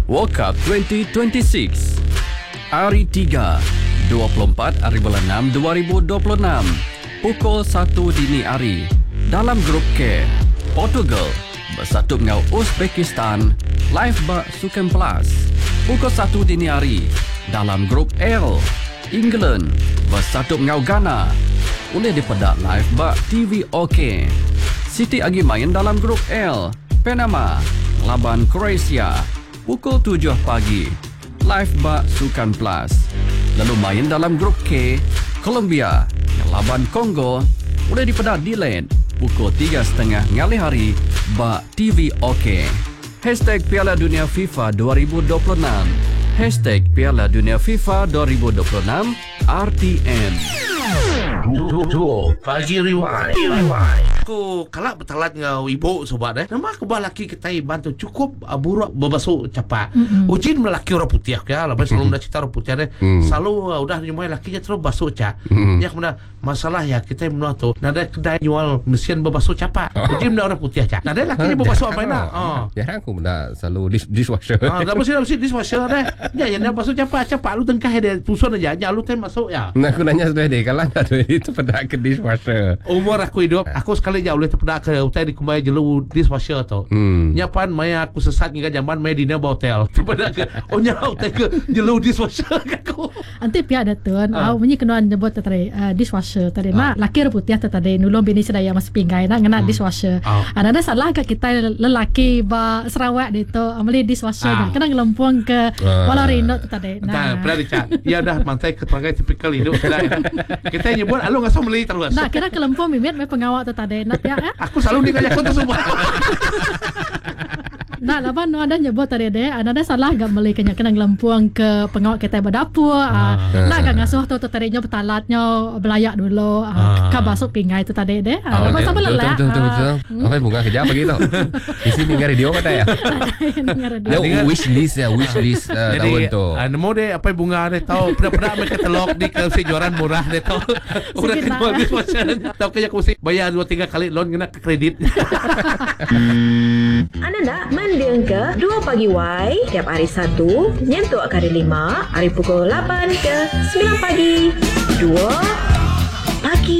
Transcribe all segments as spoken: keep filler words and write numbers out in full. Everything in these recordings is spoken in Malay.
World Cup dua ribu dua puluh enam. Hari tiga, dua puluh empat hari bulan enam dua ribu dua puluh enam. Pukul satu dini hari. Dalam grup K, Portugal bersatu dengan Uzbekistan live bak Sukan Plus. Pukul satu dini hari. Dalam grup L, England bersatu dengan Ghana. Boleh dipedak live bak T V OK. Siti lagi main dalam grup L, Panama lawan Croatia. Pukul tujuh pagi. Live bak Sukan Plus. Lalu main dalam grup K, Colombia lawan Kongo. Boleh dipedak delete pukul tiga setengah ngali hari bak T V OK. Hashtag Piala Dunia FIFA dua ribu dua puluh enam. Hashtag Piala Dunia FIFA dua ribu dua puluh enam R T N. Dua pagi riwai. Aku kalak bertalat dengan ibu sobat eh. Nama aku laki kita bantu cukup uh, buruk berbasuh capak. Mm-hmm. Ujin melaki orang putih ya. Lepas selalu dah cerita orang putih deh. Mm. Selalu uh, udah nyumai lakinya terus basuh cak. Mm. Ya kemudian masalah ya kita menua tu. Nada kedai jual mesin berbasuh capak. Oh. Ujin orang putih cak. Nada lakinya berbasuh apa nak? Oh. Ya aku benda selalu dis- dishwasher. Ah, dah mesti mesti dishwasher deh. Ya yang basuh capak capak lu tengkah dia pusun aja. Ya lu tem masuk ya. Nah aku nanya sudah deh kalau ada itu pada ke dishwasher. Umur aku hidup, aku sekali je boleh terpedak ke hotel di kumai jelu dishwasher tu. Hmm. Nyapan maya aku sesat hingga zaman maya di Naba Hotel. Terpedak ke, oh nya hotel ke jelu dishwasher aku. Anti pihak ada tuan, uh. bunyi kena nyebut tadi uh, dishwasher tadi. Uh. Mak laki putih tadi nulung bini sedaya masih pinggai nak ngena hmm. dishwasher. Uh. Ada salah ke kita lelaki ba Sarawak itu amali dishwasher uh. kena ngelempung ke uh. walau rino tadi. Nah, pernah dicat. Ya dah mantai keterangan tipikal hidup sudah. Kita nyebut alu ngasah beli terus. Nah, kira kelempung bibit mai pengawal tu tadi. Nak ya. Aku selalu ni kaya konten semua. Nah, laban no ada nyebut tadi deh. Ada salah gak beli kena kena ngelempuang ke pengawal kita berdapur. Ah. Nah, gak ngasuh tu tu tadinya betalatnya belayak dulu. Ah. Ka basuk pingai tu tadi deh. Ah, lepas apa lelah. Betul betul betul. Apa bunga kerja begitu. Di sini dengar radio kata ya. Dia wish list ya, wish list tahun tu. Ah, nemu deh apa bunga deh tahu pernah-pernah mereka telok di kejuaraan murah deh tahu. Udah kenal di macam tahu kayak aku sih bayar dua tiga kali loan kena kredit. Anda nak mendeng ke dua pagi Y tiap hari Sabtu nyentuh ke hari lima hari pukul lapan ke sembilan pagi. Dua pagi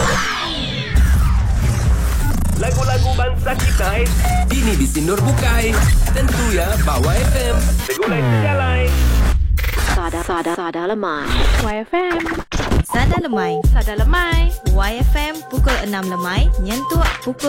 lagu-lagu bangsa kita ini disindur bukai tentu ya bawa F M segulai segalai Sada Sada Sada Lemai Y F M Sada Lemai Sada Lemai Y F M pukul enam lemai nyentuh pukul